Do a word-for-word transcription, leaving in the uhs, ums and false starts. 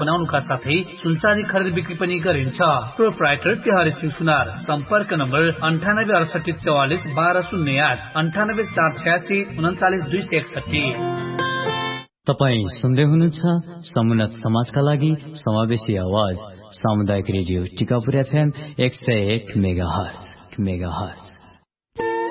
बनाउनुका साथै सुनचाँदी खरिद बिक्री पनि गरिन्छ। प्रोप्राइटर तिहारी सिंह सुनार। सम्पर्क नम्बर अन्ठानब्बे अडसठी चौवालिस बाह्र शून्य आठ अन्ठानब्बे चार छयासी उन्चालिस दुई सय एकसठी। तपाईँ सुन्दै हुनुहुन्छ समुन्नत समाजका लागि समावेशी आवाज सामुदायिक रेडियो टिकापुर एफएम एक सय एक मेगा हर्ज मेगा हर्ज।